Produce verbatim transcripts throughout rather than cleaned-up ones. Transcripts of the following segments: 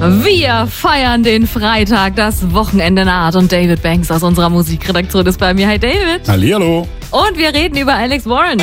Wir feiern den Freitag, das Wochenende naht und David Banks aus unserer Musikredaktion ist bei mir. Hi David. Hallihallo. Und wir reden über Alex Warren.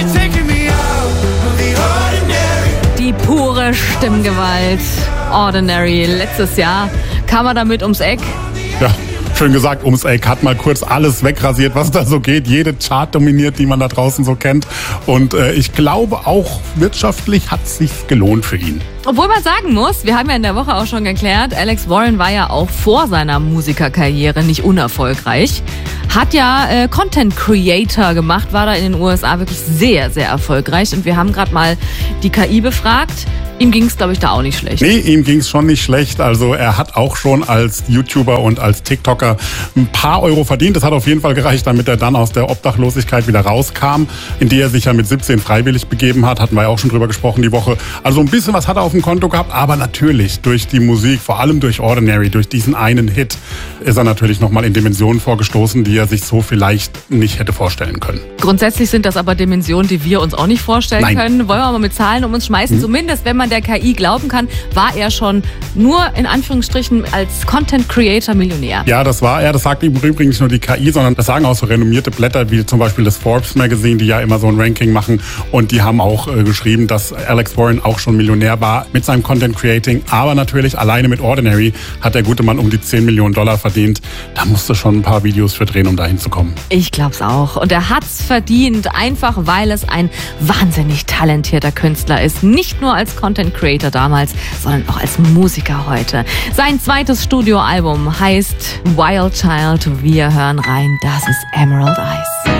Die pure Stimmgewalt. Ordinary. Letztes Jahr kam er damit ums Eck. Ja, schön gesagt, ums Eck. Hat mal kurz alles wegrasiert, was da so geht. Jede Chart dominiert, die man da draußen so kennt. Und äh, ich glaube, auch wirtschaftlich hat es sich gelohnt für ihn. Obwohl man sagen muss, wir haben ja in der Woche auch schon geklärt, Alex Warren war ja auch vor seiner Musikerkarriere nicht unerfolgreich. Hat ja äh, Content Creator gemacht, war da in den U S A wirklich sehr, sehr erfolgreich. Und wir haben gerade mal die K I befragt. Ihm ging es, glaube ich, da auch nicht schlecht. Nee, ihm ging es schon nicht schlecht. Also er hat auch schon als YouTuber und als TikToker ein paar Euro verdient. Das hat auf jeden Fall gereicht, damit er dann aus der Obdachlosigkeit wieder rauskam, in die er sich ja mit siebzehn freiwillig begeben hat. Hatten wir ja auch schon drüber gesprochen die Woche. Also ein bisschen was hat er auf dem Konto gehabt. Aber natürlich durch die Musik, vor allem durch Ordinary, durch diesen einen Hit, ist er natürlich nochmal in Dimensionen vorgestoßen, die er sich so vielleicht nicht hätte vorstellen können. Grundsätzlich sind das aber Dimensionen, die wir uns auch nicht vorstellen Nein. können. Wollen wir mal mit Zahlen um uns schmeißen? Hm. Zumindest, wenn man der K I glauben kann, war er schon nur in Anführungsstrichen als Content Creator Millionär. Ja, das war er. Das sagt im Übrigen nicht nur die K I, sondern das sagen auch so renommierte Blätter wie zum Beispiel das Forbes Magazine, die ja immer so ein Ranking machen. Und die haben auch äh, geschrieben, dass Alex Warren auch schon Millionär war mit seinem Content Creating. Aber natürlich alleine mit Ordinary hat der gute Mann um die zehn Millionen Dollar verdient. Da musste schon ein paar Videos für drehen, um dahin zu kommen. Ich glaub's auch. Und er hat's verdient, einfach weil es ein wahnsinnig talentierter Künstler ist. Nicht nur als Content Creator damals, sondern auch als Musiker heute. Sein zweites Studioalbum heißt Wild Child. Wir hören rein. Das ist Emerald Eyes.